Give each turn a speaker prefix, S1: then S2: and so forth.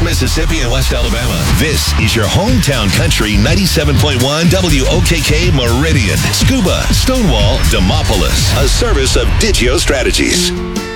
S1: Mississippi and West Alabama. This is your hometown country 97.1 WOKK Meridian, Scuba, Stonewall, Demopolis. A service of Digio Strategies.